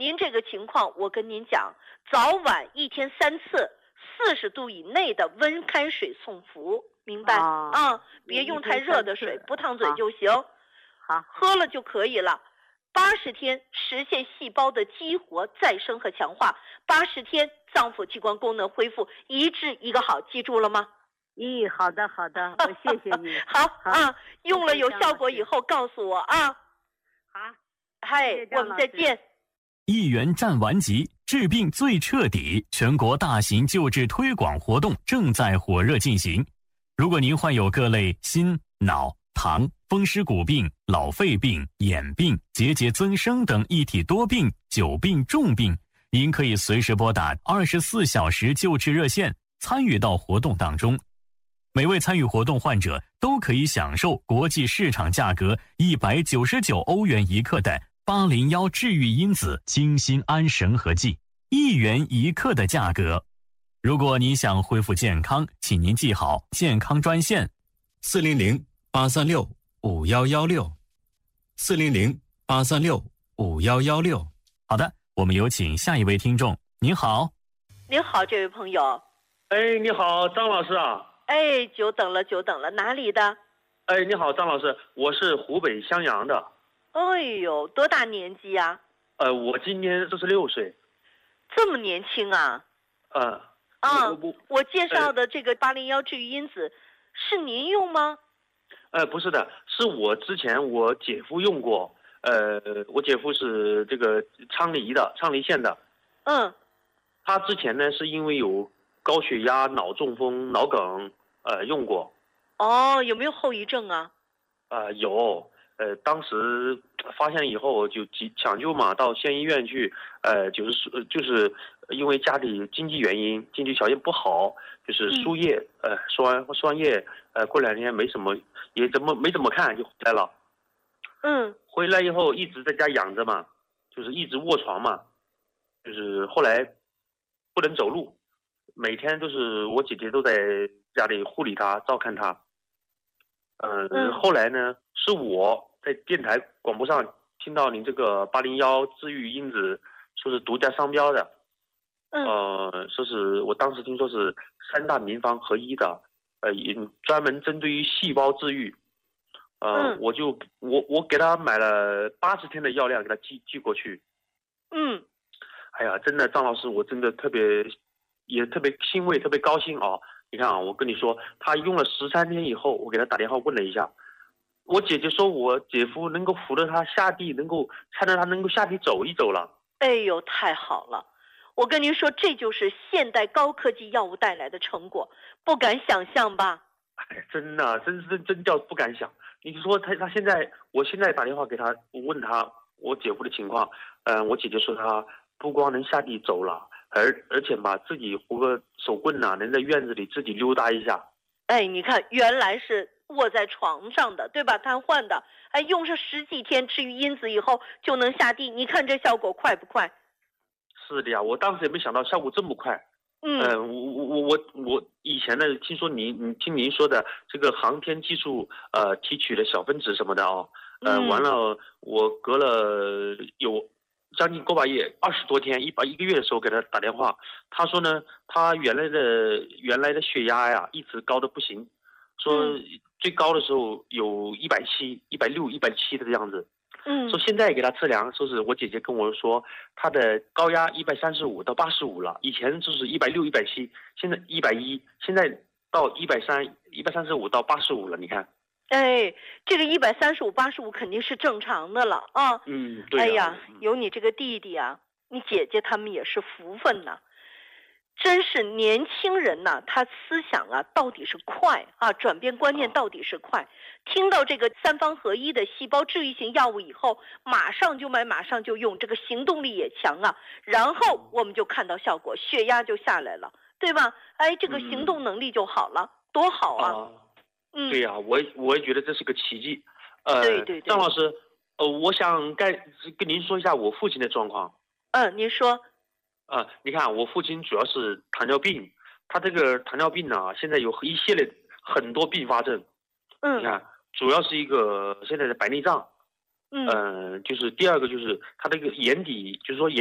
您这个情况，我跟您讲，早晚1天3次，40度以内的温开水送服，明白？别用太热的水，不烫嘴就行。 好， 喝了就可以了。80天实现细胞的激活、再生和强化，80天脏腑器官功能恢复，一治一个好，记住了吗？ 好的，我谢谢你。 好啊，用了有效果以后告诉我啊。 好， 嗨，我们再见。 1元战完集，治病最彻底，全国大型救治推广活动正在火热进行。如果您患有各类心、脑、糖、风湿骨病、老肺病、眼病、结节增生等一体多病、久病重病，您可以随时拨打24小时救治热线，参与到活动当中。每位参与活动患者都可以享受国际市场价格199欧元1克的801治愈因子精心安神和剂，1元1克的价格。如果您想恢复健康，请您记好健康专线400-836-5116，400-836-5116。好的，我们有请下一位听众。您好。 您好，这位朋友。 哎，你好，张老师啊。 哎，久等了，哪里的？ 哎，你好，张老师，我是湖北襄阳的。 哎呦，多大年纪呀？ 我今年46岁。 这么年轻啊？我介绍的这个801治愈因子，是您用吗？ 不是的，是我之前我姐夫用过。我姐夫是这个昌黎县的。他之前呢是因为有高血压、脑中风、脑梗，用过。 有没有后遗症啊？ 有。当时发现以后就抢救嘛，到县医院去，就是因为家里经济原因，经济条件不好，就是输液，输完液，过2天没怎么看就回来了。回来以后一直在家养着嘛，就是一直卧床嘛，就是后来不能走路，每天都是我姐姐都在家里护理他，照看他。后来呢，是我在电台广播上听到您这个801治愈因子说是独家商标的。说是我当时听说是3大名方合一的，专门针对于细胞治愈。我给他买了80天的药量，给他寄过去。哎呀，真的张老师，我真的特别欣慰，特别高兴啊！你看啊，我跟你说，他用了13天以后，我给他打电话问了一下，我姐姐说我姐夫能够扶着他下地，看着他能够下地走一走了。 哎呦，太好了！我跟您说，这就是现代高科技药物带来的成果，不敢想象吧？ 哎，真的，真叫不敢想。你说我现在打电话给他，我问他我姐夫的情况，我姐姐说他不光能下地走了，而且吧，自己扶个手棍呐，能在院子里自己溜达一下。 哎，你看，原来是卧在床上的，对吧？瘫痪的，用上10几天治愈因子以后就能下地，你看这效果快不快？ 是的呀，我当时也没想到效果这么快。我以前呢，听说听您说的这个航天技术，提取的小分子什么的啊，完了，我隔了有将近个把月，20多天，一个月的时候给他打电话，他说呢，他原来的血压呀一直高的不行，说最高的时候有170、160、170的样子。说现在给他测量，说是我姐姐跟我说，他的高压135到85了，以前就是160、170，现在110，现在到135到85了，你看。 哎，这个135、85肯定是正常的了啊。 对啊。 哎呀，有你这个弟弟啊，你姐姐他们也是福分呐。真是年轻人呐，他思想啊到底是快啊，转变观念到底是快。听到这个3方合一的细胞治愈型药物以后，马上就买，马上就用，这个行动力也强啊。然后我们就看到效果，血压就下来了，对吧？哎，这个行动能力就好了，多好啊！ 对呀，我也觉得这是个奇迹。 对， 张老师，我想跟您说一下我父亲的状况。 您说。 你看我父亲主要是糖尿病，他这个糖尿病呢，现在有一系列很多并发症。你看，主要是一个现在的白内障。就是第二个就是他这个眼底，就是说